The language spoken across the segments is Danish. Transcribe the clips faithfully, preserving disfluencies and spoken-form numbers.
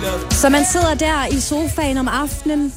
Så man sidder der i sofaen om aftenen,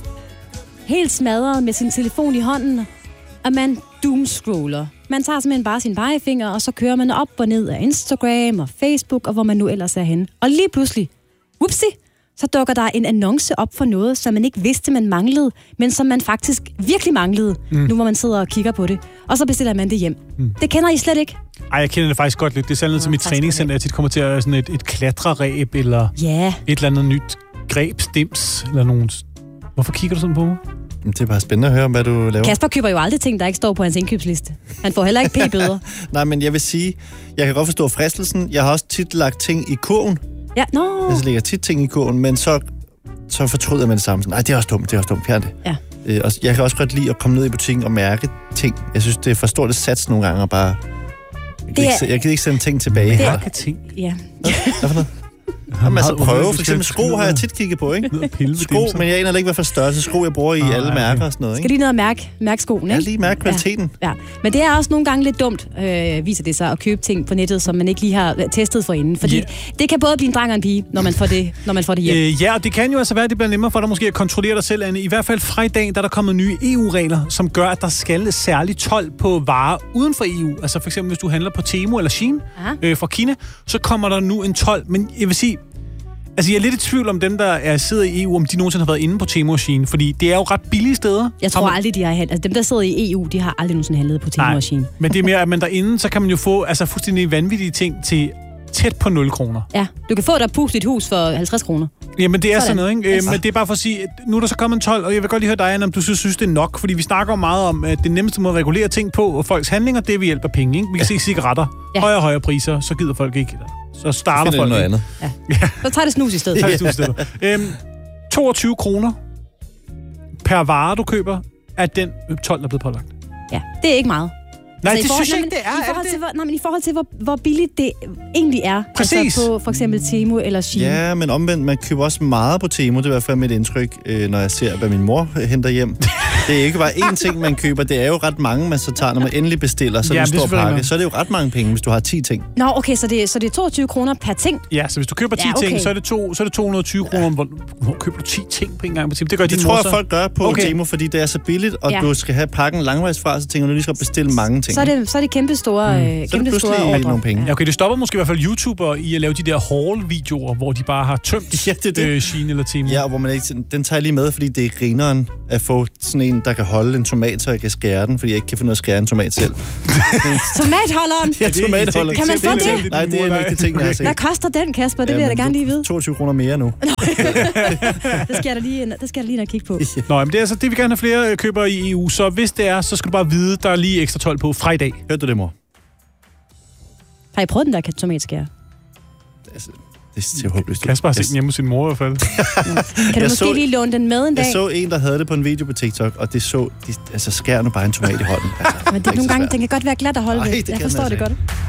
helt smadret med sin telefon i hånden, og man doomscroller. Man tager simpelthen bare sin pegefinger, og så kører man op og ned af Instagram og Facebook, og hvor man nu ellers er henne. Og lige pludselig, whoopsie, så dukker der en annonce op for noget, som man ikke vidste, man manglede, men som man faktisk virkelig manglede, mm. nu hvor man sidder og kigger på det. Og så bestiller man det hjem. Mm. Det kender I slet ikke? Ej, jeg kender det faktisk godt lidt. Det er sådan noget, som i træningscenter, jeg tit kommer til at være sådan et, et klatreræb, eller yeah. et eller andet nyt greb, stims, eller nogen... Hvorfor kigger du sådan på mig? Det er bare spændende at høre, hvad du laver. Kasper køber jo aldrig ting, der ikke står på hans indkøbsliste. Han får heller ikke p-bøder. Nej, men jeg vil sige, jeg kan godt forstå fristelsen. Jeg har også tit lagt ting i kurven. Ja, nå. No. Jeg lægger tit ting i kurven, men så, så fortryder man det samme. Nej, det er også dumt, det er også dumt. Fjern det. Ja. Øh, og jeg kan også godt lide at komme ned i butikken og mærke ting. Jeg synes, det er for stort et sats nogle gange, og bare... Jeg kan, er... ikke, jeg kan ikke sende ting tilbage. Det er... ting? Ja. Hvad for noget? Jamen, altså prøve, for eksempel sko har jeg tit kigget på, ikke? Sko, men jeg aner ikke, hvad for størrelse sko jeg bruger i ah, alle mærker og sådan noget, ikke? Skal lige ned og mærke, mærke skoen, ikke? Ja, lige mærke kvaliteten. Ja. Ja. Men det er også nogle gange lidt dumt, øh, viser det sig, at købe ting på nettet, som man ikke lige har testet for inden. Fordi yeah. det kan både blive en dreng og en pige, når man får det, når man får det hjem. Øh, ja, og det kan jo altså være, at det bliver nemmere for dig måske at kontrollere dig selv, Anne. I hvert fald fra i dag, der er der kommet nye E U-regler, som gør, at der skal særlig told på varer uden for E U. Altså for eksempel, hvis du handler på Temu eller Shein øh, fra Kina, så kommer der nu en told. Men jeg vil sige... Altså, jeg er lidt i tvivl om dem, der er sidder i E U, om de nogensinde har været inde på Temu og Shein, fordi det er jo ret billige steder. Jeg tror aldrig, de har handlet. Altså, dem, der sidder i E U, de har aldrig nogensinde handlet på Temu og Shein. Men det er mere, at man derinde, så kan man jo få altså, fuldstændig vanvittige ting til tæt på nul kroner. Ja, du kan få dig pust dit hus for halvtreds kroner. Jamen, det er sådan, sådan noget, ikke? Yes. Men det er bare for at sige, at nu er der så kommet en tolv, og jeg vil godt lige høre dig, Anne, om du synes, synes, det er nok, fordi vi snakker jo meget om, at det nemmeste måde at regulere ting på, og folks handlinger, det er ved hjælp af penge, ikke? Vi kan ja. se cigaretter, ja. højere og højere priser, så gider folk ikke. Så starter folk noget andet. Ja. Ja. Så tager det snus i stedet. Tager det snus i stedet. øhm, toogtyve kroner per vare, du køber, er den tolv, der er blevet pålagt. Ja, det er ikke meget. Nej, altså, det synes jeg ikke, det er. I forhold, er det? Til, hvor, nej, men i forhold til, hvor, hvor billigt det egentlig er. Præcis. Altså på for eksempel Temu eller Shein. Ja, men omvendt, man køber også meget på Temu. Det er i hvert fald mit indtryk, når jeg ser, hvad min mor henter hjem. Det er ikke bare én ting, man køber. Det er jo ret mange, man så tager, når man endelig bestiller. Så, ja, det er en stor pakke. Så er det jo ret mange penge, hvis du har ti ting. Nå, okay, så det, så det er toogtyve kroner per ting? Ja, så hvis du køber ti ja, okay. ting, så er, det to, så er det to hundrede og tyve kroner. Hvor, hvor køber du ti ting på en gang på Temu? Det gør det din tror mor, jeg, folk gør på okay. Temu, fordi det er så billigt, og ja. du skal have pakken langvejs fra, så tænker du lige skal bestille mange ting. Så er det, så er det kæmpe store, mm. øh, kæmpe så store ordre. Nogle penge. Ja, okay, det stopper måske i hvert fald YouTuber i at lave de der haul-videoer, hvor de bare har tømt ja, det, det. Øh, Shein eller Temu. Ja, og hvor man ikke, den tager jeg lige med, fordi det er grineren at få sådan en, der kan holde en tomat, så jeg kan skære den, fordi jeg ikke kan finde noget at skære en tomat selv. Tomatholderen? Ja, tomatholderen. Kan man få det? Nej, det er en af de ting, jeg har set. Hvad koster den, Kasper? Det vil jeg da gerne lige vide. toogtyve kroner mere nu. det skal jeg da lige, det skal jeg lige kigge på. Nå, men det er altså det, vi gerne have flere købere i E U, så hvis det er, så skal du bare vide, der er lige ekstra told på fra i dag. Hørte du det, mor? Har I prøvet den der tomatskære? Altså, det ser håbløst ud. Kasper har set den hjemme hos sin mor i hvert fald. Ja. Kan du jeg måske så, lige låne den med en dag? Jeg så en, der havde det på en video på TikTok, og det så, de, altså skær nu bare en tomat i hånden. Altså, men det, nogle gange, den kan godt være glat at holde Ej, ved. Jeg forstår det godt.